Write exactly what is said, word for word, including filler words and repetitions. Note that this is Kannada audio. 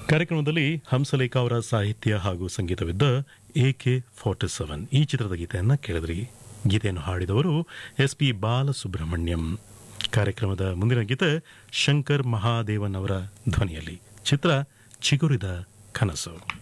ಕಾರ್ಯಕ್ರಮದಲ್ಲಿ ಹಂಸಲೇಖ ಅವರ ಸಾಹಿತ್ಯ ಹಾಗೂ ಸಂಗೀತವಿದ್ದ ಎ ಕೆ ಫಾರ್ಟಿ ಸೆವೆನ್ ಈ ಚಿತ್ರದ ಗೀತೆಯನ್ನು ಕೇಳಿದ್ರಿ. ಗೀತೆಯನ್ನು ಹಾಡಿದವರು ಎಸ್ ಪಿ ಬಾಲಸುಬ್ರಹ್ಮಣ್ಯಂ. ಕಾರ್ಯಕ್ರಮದ ಮುಂದಿನ ಗೀತೆ ಶಂಕರ್ ಮಹಾದೇವನ್ ಅವರ ಧ್ವನಿಯಲ್ಲಿ. ಚಿತ್ರ ಚಿಗುರಿದ ಕನಸು.